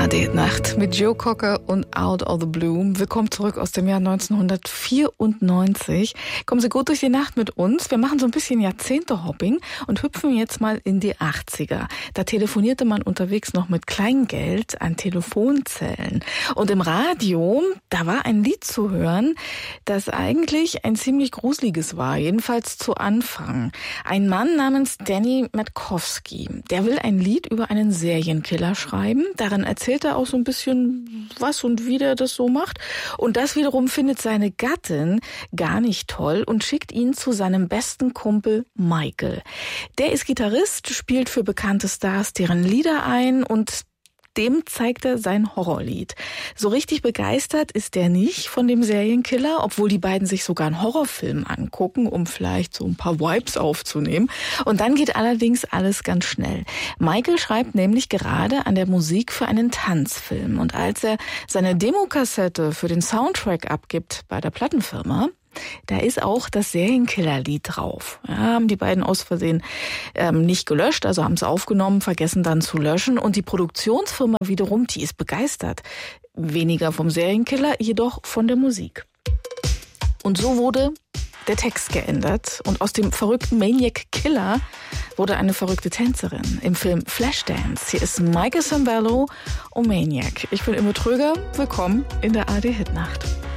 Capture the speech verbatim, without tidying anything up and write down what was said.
A D Nacht mit Joe Cocker und Out of the Blue. Willkommen zurück aus dem Jahr neunzehnhundertvierundneunzig. Kommen Sie gut durch die Nacht mit uns. Wir machen so ein bisschen Jahrzehnte-Hopping und hüpfen jetzt mal in die achtziger. Da telefonierte man unterwegs noch mit Kleingeld an Telefonzellen. Und im Radio, da war ein Lied zu hören, das eigentlich ein ziemlich gruseliges war, jedenfalls zu Anfang. Ein Mann namens Danny Matkowski, der will ein Lied über einen Serienkiller schreiben. Darin erzählt er auch so ein bisschen, was und wie der das so macht. Und das wiederum findet seine Gattin gar nicht toll und schickt ihn zu seinem besten Kumpel Michael. Der ist Gitarrist, spielt für bekannte Stars deren Lieder ein und dem zeigt er sein Horrorlied. So richtig begeistert ist der nicht von dem Serienkiller, obwohl die beiden sich sogar einen Horrorfilm angucken, um vielleicht so ein paar Vibes aufzunehmen. Und dann geht allerdings alles ganz schnell. Michael schreibt nämlich gerade an der Musik für einen Tanzfilm. Und als er seine Demokassette für den Soundtrack abgibt bei der Plattenfirma, da ist auch das Serienkiller-Lied drauf. Ja, haben die beiden aus Versehen ähm, nicht gelöscht, also haben es aufgenommen, vergessen dann zu löschen. Und die Produktionsfirma wiederum, die ist begeistert. Weniger vom Serienkiller, jedoch von der Musik. Und so wurde der Text geändert. Und aus dem verrückten Maniac Killer wurde eine verrückte Tänzerin im Film Flashdance. Hier ist Michael Sembello und Maniac. Ich bin Imme Tröger. Willkommen in der A R D Hitnacht.